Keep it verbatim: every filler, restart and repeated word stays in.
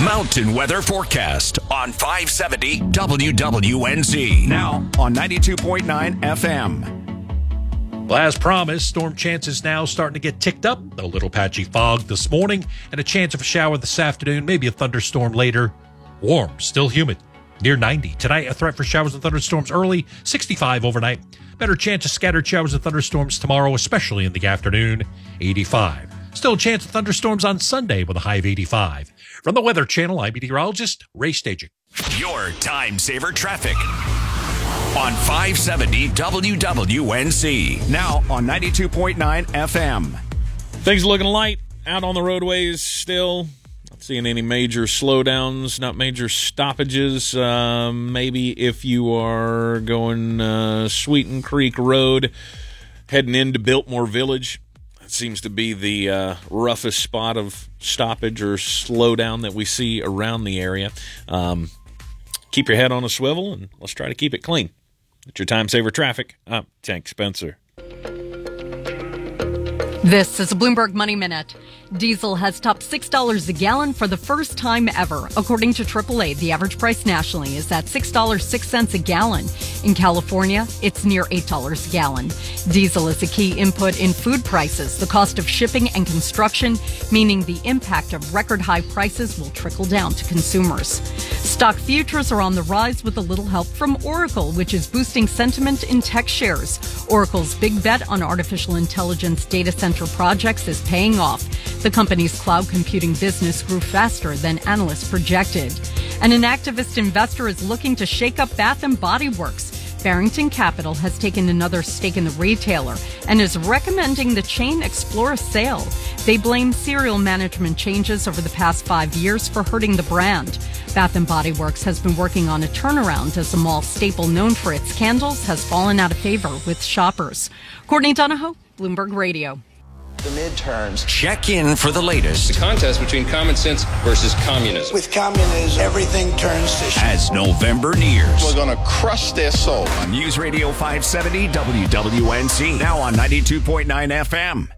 Mountain weather forecast on five seventy W W N Z. Now on ninety-two point nine F M. Well, as promised, storm chances now starting to get ticked up. A little patchy fog this morning and a chance of a shower this afternoon, maybe a thunderstorm later. Warm, still humid, near ninety. Tonight, a threat for showers and thunderstorms early, sixty-five overnight. Better chance of scattered showers and thunderstorms tomorrow, especially in the afternoon, eighty-five. Still a chance of thunderstorms on Sunday with a high of eighty-five. From the Weather Channel, I'm meteorologist Ray Staging. Your time saver traffic on five seventy W W N Z. Now on ninety-two point nine F M. Things looking light out on the roadways still. Not seeing any major slowdowns, not major stoppages. Um, maybe if you are going uh, Sweeten Creek Road, heading into Biltmore Village. It seems to be the uh, roughest spot of stoppage or slowdown that we see around the area. Um, keep your head on a swivel, and let's try to keep it clean. It's your Time Saver Traffic. I'm Tank Spencer. This is a Bloomberg Money Minute. Diesel has topped six dollars a gallon for the first time ever. According to triple A, the average price nationally is at six dollars and six cents a gallon. In California, it's near eight dollars a gallon. Diesel is a key input in food prices, the cost of shipping and construction, meaning the impact of record high prices will trickle down to consumers. Stock futures are on the rise with a little help from Oracle, which is boosting sentiment in tech shares. Oracle's big bet on artificial intelligence data center projects is paying off. The company's cloud computing business grew faster than analysts projected. And an activist investor is looking to shake up Bath and Body Works. Barrington Capital has taken another stake in the retailer and is recommending the chain explore a sale. They blame serial management changes over the past five years for hurting the brand. Bath and Body Works has been working on a turnaround as the mall staple known for its candles has fallen out of favor with shoppers. Courtney Donahoe, Bloomberg Radio. The midterms. Check in for the latest. The contest between common sense versus communism. With communism, everything turns to shit. As November nears. We're going to crush their soul. On News Radio five seventy W W N Z. Now on ninety-two point nine F M.